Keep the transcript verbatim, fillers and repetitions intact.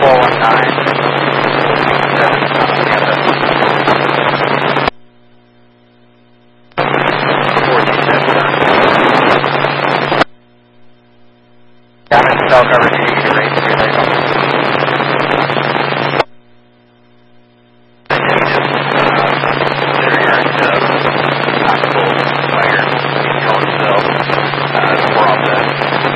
four one nine. Damage cell coverage, you need to raise your